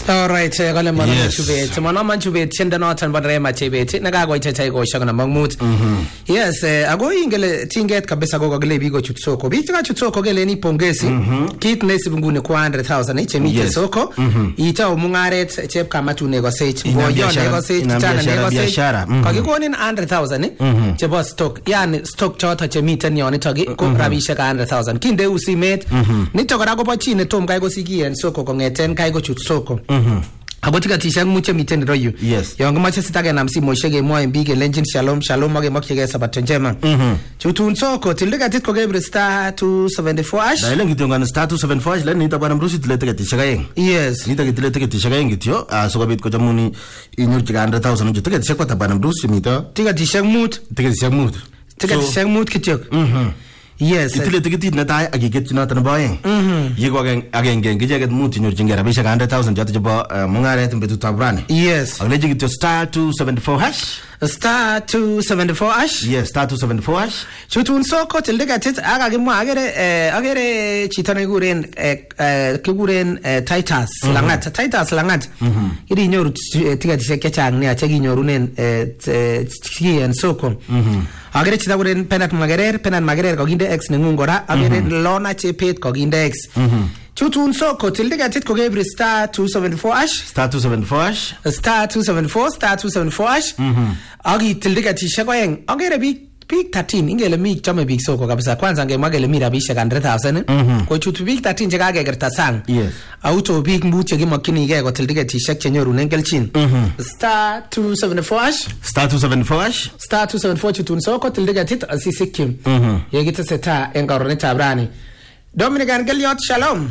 All right, kale mwana chubet. Mwana manchubet chenda notan badrema chebet. Nagago ichai go shagana mangmut. Yes, ago ingele tinget kabisa go gele bigo chutsoko. Biga chutsoko gele ni pongezi. Kit nesi bungune kwa 100,000 iche mite soko. Ita umungaret chep kama tu negotiate. Boyo negotiate chana negotiate. Kagikoni 100,000 chebo stock. Yani stock chota chemite nyoni togi ko rabisha ka 100,000. Kinde usimet. Nito go po chine tom kai go sigie soko kongeten kai go chutsoko. Abotika tisha muche mitende royu. Yes. Yongo mache sitage na msimo shege mwa mbige legend shalom mage mwakige sabato njema. Chutun soko tildega titko gebre star 274 ash. Da ile ngityo ngana star 274 ash leni tabana mrusi tilete tisha gaeng. Yes. Nita tilete tisha gaeng ngityo soka bit ko jamuni inurji 100,000 nje tike tisha kwa tabana mrusi mita. Tika tisha mut. Tika tisha mut kityok. Yes. Itile tikitit netai akiket noton nebo aeng. Yego agenge ngijeget mut inyorjinge rabisha 100,000 joto chebo mungaret betutab rani. Yes. Agleje kityo star 274 hash. Star 274 ash. Yes, star 274 hash. Chutun soko tildega tit agagimwa agere chito nekiguren kiguren Titus Langat. Iri nyoru tikatishek chechang nia chekinyorunen kien soko. Agere chito kuren Penat Magerer kokinde X nengung kora. Agere Lona Chepet kokinde X. Chutun soko tildega tit kogebri star 274 ash. Star 274 ash. Star 274 ash. Agi tildega tisha koeng. Agere big 13 ingele mi chome big soko kabisa. Kwanza ngemwagele mi rabisha 100,000. Ko chutu big 13 chekagegerta sang. Yes. Auto big muche gimakinige ko tildega tisha chenyorunen kelchin. Star 274 ash. Star 274 ash. Star 274 chutun soko tildega tit asisikim. Yegita seta engarone tabrani. Dominican Geliot shalom.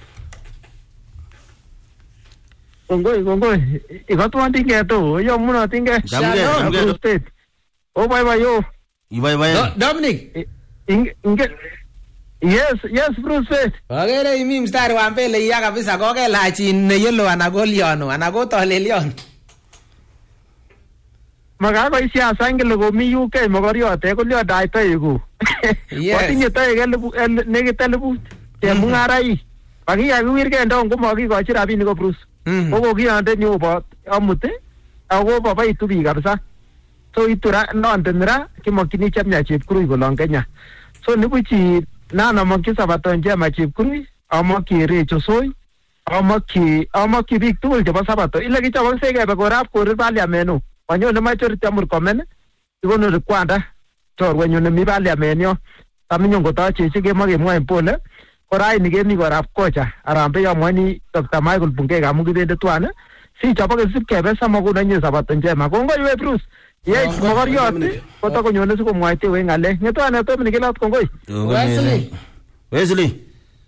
Gongoi. Ikatwa tinge to. Yo muna tinge. Shalom. Oh bye yo. Bye. Dominic. Yes, Bruce. Agere imi mstari wa mbele ya kabisa koke lachi ne yellow anagoliano anagotolelion. Magago isia sangele go mi UK mogoriote ko lio dai taigu. Watinye taigele negitelebu. Te mungarai. Pagia guirge ndong ko mogi go chira bini go Bruce. Ogo giande nyu bo amute. Ago baba itubi kabisa. So itura nondenra kimokini chamnya chepkurui golong Kenya. So nibuchi nana moki sabato njema chepkurui amoki recho soi amoki big tugul chebo sabato ile kichobok segebe korap korir parliament wanyo ne majority amur komen igono rekwanda chorwenyu ne mi parliament yo taminyo ngotache chikemage mwa impole korai ni gemi korap kocha arambe yo mwani Dr. Michael Bungega amugibende twane si chobok sipkebe samokuna nyi sabato njema kongo iwe Bruce. Yes, mogoriot koto konyone siko mwaite we ngale ngetwane to minikilat kongoi Wesley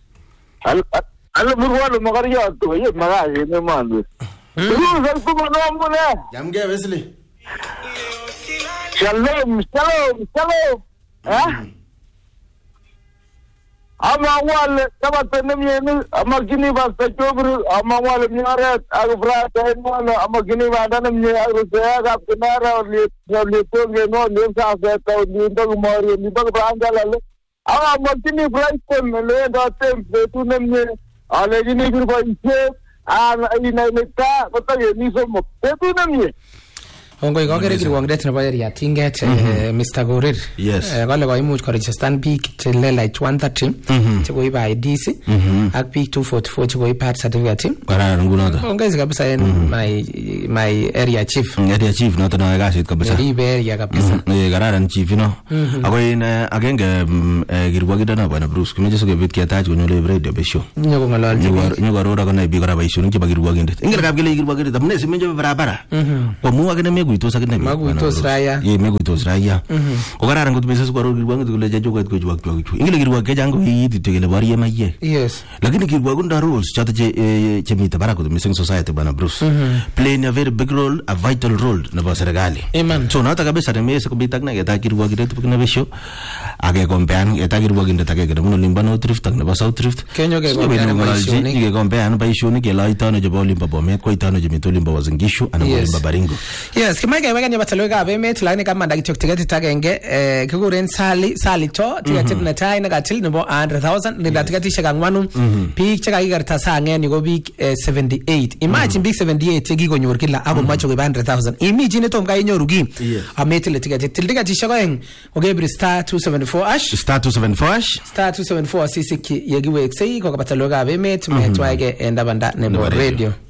Al murwalo mogoriot to ye magaje ne mandu Bruce kumo no mune jamge Wesley Shalom Amawale tabatene myeni amagini basta chobru amawale myaret agfra tainwala amagini badane mye agruseya kapnara le tonge no le sa se to dindo mori ni bag brangala amagini braistem le do tempe tunemye alegini gurba ise ina leta kota ye ni somo tunemye Ongo igogere kirwangdet nebo area tinget Mr. Gorir. Yes. Kale ko imuch ko register biik che lelach 130 che koiba IDs ak biik 244 che koiba birth certificate. Kararan ngunoto. Ongo is kabisa en my area chief. Area chief noto na gasit kabisa. Ribe area kabisa. Kararan chief no. Ako in agenge kirwagida na bwana Bruce kumeje soke bit kiatach konyole radio besho. Nyoko ngololji. Nyoko rora kana bi kora baisho nje bagirwagindet. Ingel kap gele kirwagindet amne simenje barabara. Kwa muwa kene meguitos akine maguitos raya. Ye meguitos raya. Ko kararan kot meses kwaro kirwagindet kole jajogat ko jwak jwak. Ingel kirwag ke jango yiti tegele bariye maye. Yes. Lakini kirwagunda rules chote che mita barako missing society bana Bruce. Playing a very big role, a vital role na ba serikali. Amen. So nata kabisa remese kubitak na geta kirwagindet tukina besho. age kompean etagirwogindet age kene limba North Rift ak nebo South Rift Kenyo ke kompean boisionik keloitano chebo limba Bomet koitano chemito limba Wazingishu ana limba Baringo. Yes, kimaike wega nyaba talwega emet lakini kama ndakityok ticket agenge kikuren salito ticket netai negatil nebo 100,000 ninda ticket ishaka ngwanu biik chekakikerta sangen ko biik 78. Imagine biik 78 chekikonyor kila ako macho ko 100,000. Imi jine tom ka inyoru ki ametile ticket til ticket ishaka eng ogebri star 274 sisiki yegiweksei ko kabatalwega emet metwaige enda banda nebo radio.